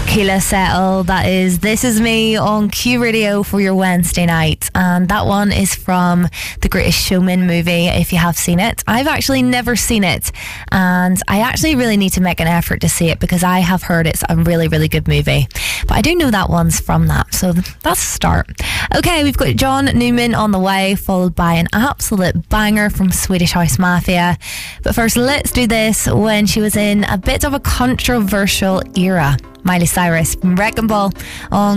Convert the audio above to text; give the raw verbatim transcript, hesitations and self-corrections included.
Keela Settle, that is This Is Me on Q Radio for your Wednesday night. And that one is from The Greatest Showman movie, if you have seen it. I've actually never seen it, and I actually really need to make an effort to see it because I have heard it's a really, really good movie. But I do know that one's from that, so that's a start. Okay, we've got John Newman on the way, followed by an absolute banger from Swedish House Mafia. But first, let's do this when she was in a bit of a controversial era. Miley Cyrus from Wrecking Ball on